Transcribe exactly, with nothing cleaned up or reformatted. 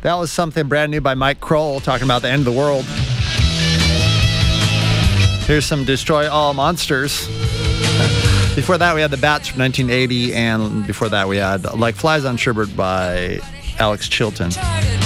That was something brand new by Mike Kroll talking about the end of the world. Here's some Destroy All Monsters. Before that, we had the Bats from nineteen eighty, and before that, we had Like Flies on Sherbert by Alex Chilton.